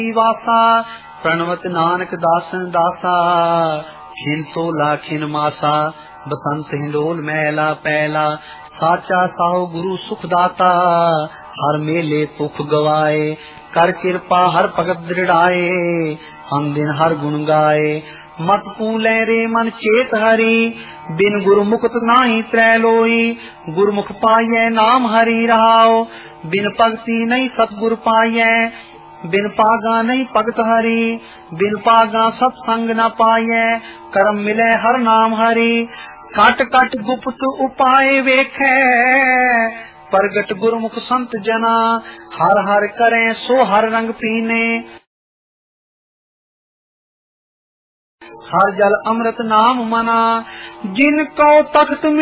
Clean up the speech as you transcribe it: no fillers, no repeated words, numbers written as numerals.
वासा प्रणवत नानक दासन दासा खिन तोला खिन मासा बसंत हिंडोल मैला पैला साचा साहो गुरु सुख दाता हर मेले पुख गवाए कर कृपा हर भगत दृढ़ाए हम दिन हर गुण गाए मत पूले रे मन चेत हरि बिन गुरुमुख नाही त्रैलोई गुरुमुख पाइये नाम हरि रहाओ बिन भगति नहीं सतगुर पाइये बिन पागा नहीं भगत हरि बिन पागा सत्संग न पाइये करम मिले हर नाम हरि कट कट गुप्त उपाय वेखे प्रगट गुरुमुख संत जना हर हर करें सो हर रंग पीने हर जल अमृत नाम मना जिनको तख्त